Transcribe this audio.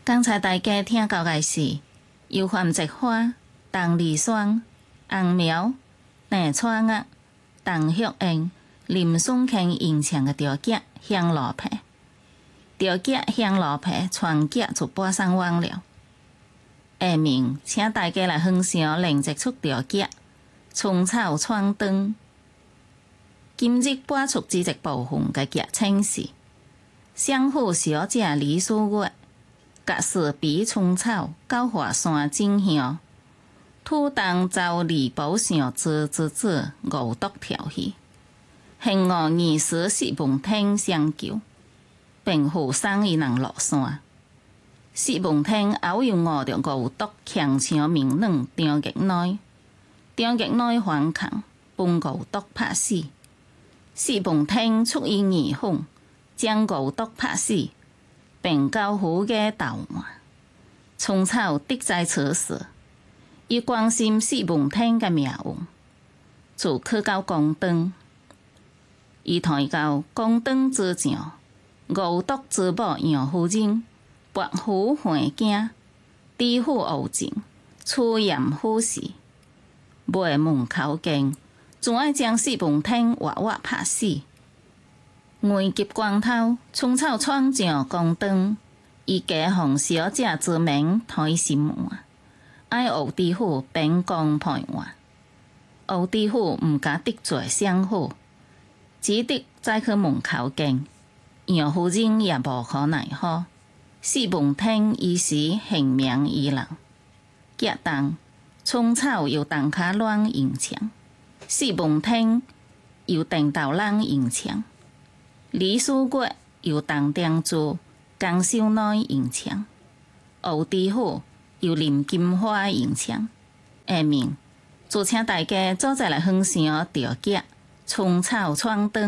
刚才大家聽到嘅是由范澤花、鄧麗霜、洪苗、鄭楚岳、鄧淑英、林松慶演唱嘅潮劇《香爐皮》。潮劇《香爐皮》全劇就播送完了。下面請大家來欣賞另一出潮劇《蔥草闖燈》。今日播出這一部分嘅劇情是：相府小姐李素月，甲士比蔥草到華山進香，突當遭李寶相之子吳毒調戲，幸我兒時史文聽相救，並扶送伊人落山。史文聽後又誤着吳毒強搶民女張玉內，張玉內反抗，將吳毒拍死。史文聽出於義憤，將吳毒拍死，並交予嘅鬥罵。蔥草得在此時，伊關心史文聽嘅命運，就去到宮燈。伊睇到宮燈之上，吳毒之母楊夫人、伯父桓景、弟婦歐靜出言虎視，未門口見，總愛將史文聽活活拍死。危急關頭，蔥草闖上宮燈，以假皇小姐之名推心門，愛吳弟婦秉公判案。吳弟婦毋敢得罪相府，只得再去門口見，楊夫人也無可奈何。史文聽一時性命已老，劇中蔥草又當卡亂演唱，史文聽又當導人演唱，李素月又當定做江秀內演唱，吳弟婦又林金花演唱。下面就請大家做再來欣賞潮劇《蔥草闖燈》。